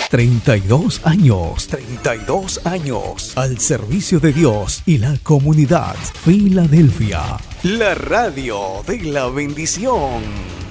32 años. 32 años. Al servicio de Dios y la comunidad. Filadelfia. La radio de la bendición.